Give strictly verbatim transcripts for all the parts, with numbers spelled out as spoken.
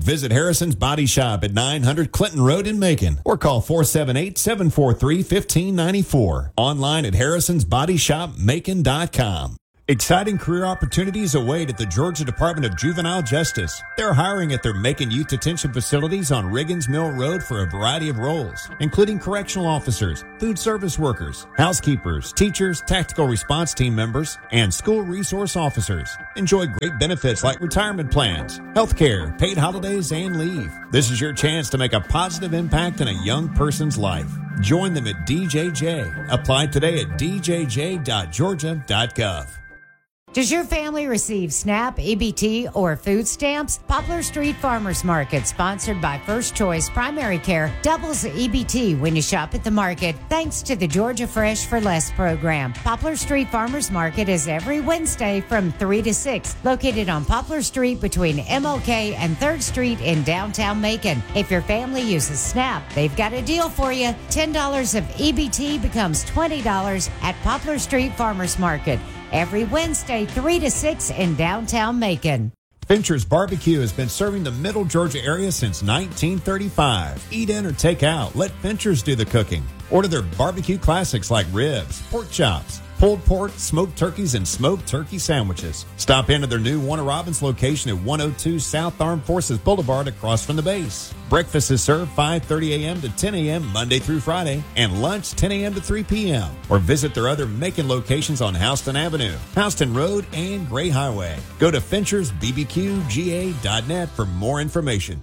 Visit Harrison's Body Shop at nine hundred Clinton Road in Macon or call four seven eight, seven four three, one five nine four. Online at harrisons body shop macon dot com. Exciting career opportunities await at the Georgia Department of Juvenile Justice. They're hiring at their Macon Youth Detention Facilities on Riggins Mill Road for a variety of roles, including correctional officers, food service workers, housekeepers, teachers, tactical response team members, and school resource officers. Enjoy great benefits like retirement plans, health care, paid holidays, and leave. This is your chance to make a positive impact in a young person's life. Join them at D J J. Apply today at d j j dot georgia dot gov. Does your family receive SNAP, E B T, or food stamps? Poplar Street Farmers Market, sponsored by First Choice Primary Care, doubles E B T when you shop at the market, thanks to the Georgia Fresh for Less program. Poplar Street Farmers Market is every Wednesday from three to six, located on Poplar Street between M L K and third Street in downtown Macon. If your family uses SNAP, they've got a deal for you. ten dollars of E B T becomes twenty dollars at Poplar Street Farmers Market. Every Wednesday, three to six in downtown Macon. Fincher's Barbecue has been serving the Middle Georgia area since nineteen thirty-five. Eat in or take out. Let Fincher's do the cooking. Order their barbecue classics like ribs, pork chops, pulled pork, smoked turkeys, and smoked turkey sandwiches. Stop in at their new Warner Robins location at one oh two South Armed Forces Boulevard across from the base. Breakfast is served five thirty a.m. to ten a.m. Monday through Friday, and lunch ten a.m. to three p.m. Or visit their other Macon locations on Houston Avenue, Houston Road, and Gray Highway. Go to Finchers B B Q G A dot net for more information.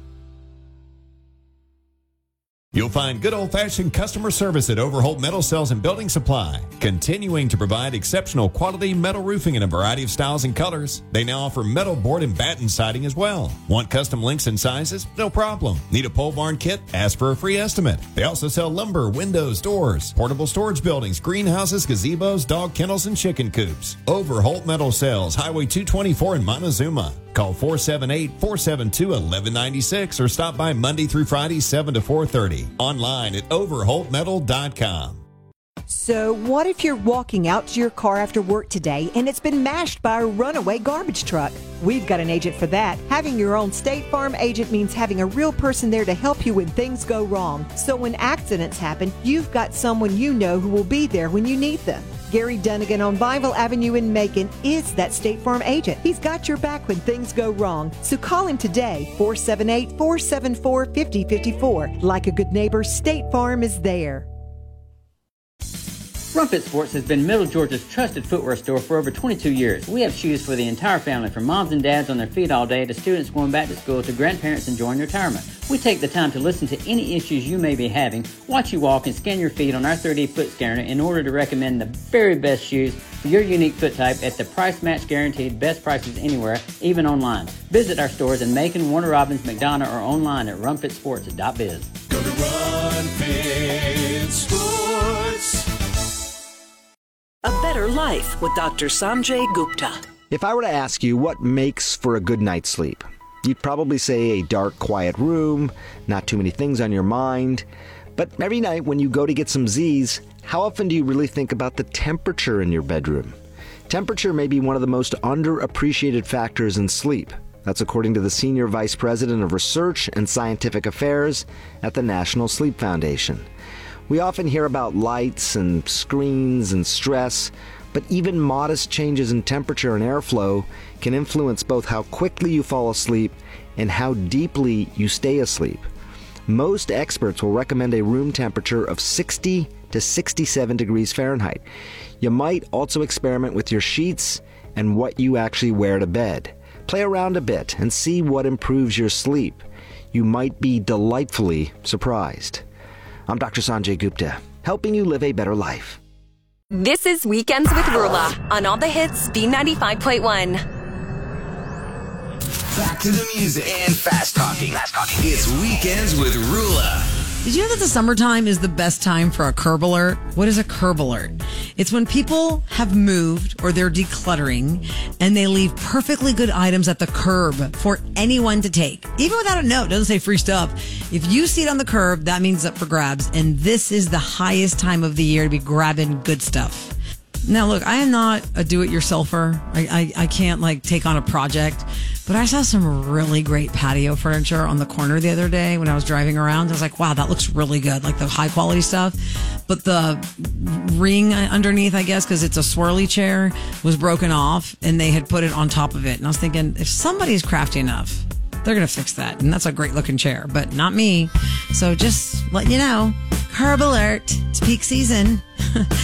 You'll find good old-fashioned customer service at Overholt Metal Sales and Building Supply, continuing to provide exceptional quality metal roofing in a variety of styles and colors. They now offer metal board and batten siding as well. Want custom links and sizes? No problem. Need a pole barn kit? Ask for a free estimate. They also sell lumber, windows, doors, portable storage buildings, greenhouses, gazebos, dog kennels, and chicken coops. Overholt Metal Sales, Highway two twenty-four in Montezuma. Call four seven eight, four seven two, one one nine six or stop by Monday through Friday, seven to four thirty. Online at overholt metal dot com. So what if you're walking out to your car after work today and it's been mashed by a runaway garbage truck? We've got an agent for that. Having your own State Farm agent means having a real person there to help you when things go wrong. So when accidents happen, you've got someone you know who will be there when you need them. Gary Dunnigan on Bible Avenue in Macon is that State Farm agent. He's got your back when things go wrong. So call him today, four seven eight, four seven four, five zero five four. Like a good neighbor, State Farm is there. Rumpet Sports has been Middle Georgia's trusted footwear store for over twenty-two years. We have shoes for the entire family, from moms and dads on their feet all day to students going back to school to grandparents enjoying retirement. We take the time to listen to any issues you may be having, watch you walk, and scan your feet on our thirty foot scanner in order to recommend the very best shoes for your unique foot type at the price match guaranteed best prices anywhere, even online. Visit our stores in Macon, Warner Robins, McDonough, or online at rumpet sports dot biz. Go to Rumpet Sports. A Better Life with Doctor Sanjay Gupta. If I were to ask you what makes for a good night's sleep, you'd probably say a dark, quiet room, not too many things on your mind. But every night when you go to get some Z's, how often do you really think about the temperature in your bedroom? Temperature may be one of the most underappreciated factors in sleep. That's according to the Senior Vice President of Research and Scientific Affairs at the National Sleep Foundation. We often hear about lights and screens and stress, but even modest changes in temperature and airflow can influence both how quickly you fall asleep and how deeply you stay asleep. Most experts will recommend a room temperature of sixty to sixty-seven degrees Fahrenheit. You might also experiment with your sheets and what you actually wear to bed. Play around a bit and see what improves your sleep. You might be delightfully surprised. I'm Doctor Sanjay Gupta, helping you live a better life. This is Weekends with Rula on all the hits B ninety-five point one. Back to the music and fast talking. Fast talking. It's Weekends with Rula. Did you know that the summertime is the best time for a curb alert? What is a curb alert? It's when people have moved or they're decluttering and they leave perfectly good items at the curb for anyone to take. Even without a note, it doesn't say free stuff. If you see it on the curb, that means it's up for grabs. And this is the highest time of the year to be grabbing good stuff. Now, look, I am not a do-it-yourselfer. I, I, I can't, like, take on a project. But I saw some really great patio furniture on the corner the other day when I was driving around. I was like, wow, that looks really good, like the high-quality stuff. But the ring underneath, I guess, because it's a swirly chair, was broken off, and they had put it on top of it. And I was thinking, if somebody's crafty enough, they're going to fix that. And that's a great-looking chair, but not me. So just letting you know, curb alert. It's peak season.